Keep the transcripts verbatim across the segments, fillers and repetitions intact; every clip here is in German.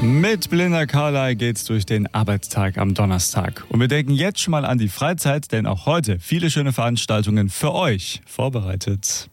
Mit Belinda Carlisle geht's durch den Arbeitstag am Donnerstag. Und wir denken jetzt schon mal an die Freizeit, denn auch heute viele schöne Veranstaltungen für euch vorbereitet.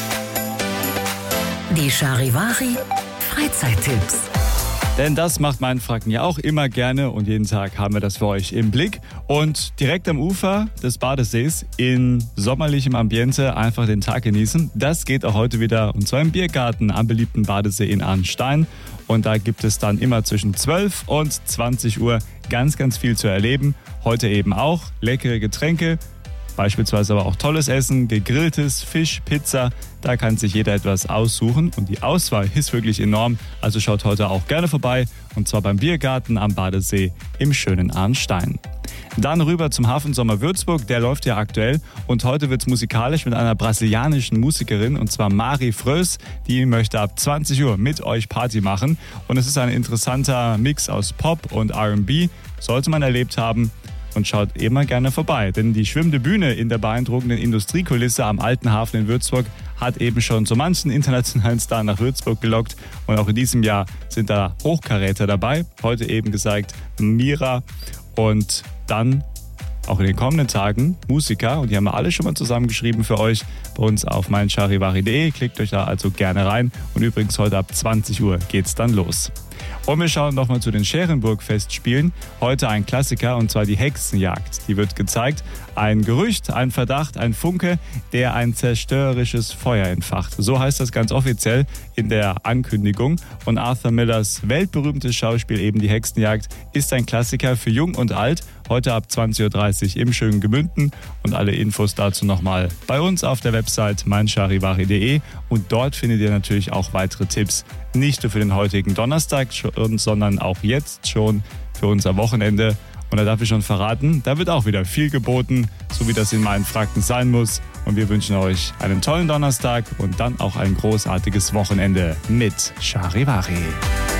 Die Charivari Freizeittipps. Denn das macht mein Franken ja auch immer gerne und jeden Tag haben wir das für euch im Blick. Und direkt am Ufer des Badesees in sommerlichem Ambiente einfach den Tag genießen. Das geht auch heute wieder, und zwar im Biergarten am beliebten Badesee in Arnstein. Und da gibt es dann immer zwischen zwölf und zwanzig Uhr ganz, ganz viel zu erleben. Heute eben auch leckere Getränke, beispielsweise aber auch tolles Essen, gegrilltes, Fisch, Pizza. Da kann sich jeder etwas aussuchen und die Auswahl ist wirklich enorm. Also schaut heute auch gerne vorbei, und zwar beim Biergarten am Badesee im schönen Arnstein. Dann rüber zum Hafensommer Würzburg, der läuft ja aktuell, und heute wird es musikalisch mit einer brasilianischen Musikerin, und zwar Mari Frös. Die möchte ab zwanzig Uhr mit euch Party machen, und es ist ein interessanter Mix aus Pop und R and B, sollte man erlebt haben. Und schaut immer gerne vorbei, denn die schwimmende Bühne in der beeindruckenden Industriekulisse am Alten Hafen in Würzburg hat eben schon so manchen internationalen Star nach Würzburg gelockt, und auch in diesem Jahr sind da Hochkaräter dabei. Heute eben gesagt Mira, und dann auch in den kommenden Tagen Musiker, und die haben wir alle schon mal zusammengeschrieben für euch bei uns auf meincharivari punkt de. Klickt euch da also gerne rein, und übrigens heute ab zwanzig Uhr geht's dann los. Und wir schauen nochmal zu den Scherenburg-Festspielen. Heute ein Klassiker, und zwar die Hexenjagd. Die wird gezeigt. Ein Gerücht, ein Verdacht, ein Funke, der ein zerstörerisches Feuer entfacht. So heißt das ganz offiziell in der Ankündigung. Und Arthur Millers weltberühmtes Schauspiel, eben die Hexenjagd, ist ein Klassiker für Jung und Alt. Heute ab zwanzig Uhr dreißig im schönen Gemünden. Und alle Infos dazu nochmal bei uns auf der Website meincharivari punkt de. Und dort findet ihr natürlich auch weitere Tipps. Nicht nur für den heutigen Donnerstag, sondern auch jetzt schon für unser Wochenende. Und da darf ich schon verraten, da wird auch wieder viel geboten, so wie das in meinen Franken sein muss. Und wir wünschen euch einen tollen Donnerstag und dann auch ein großartiges Wochenende mit Charivari.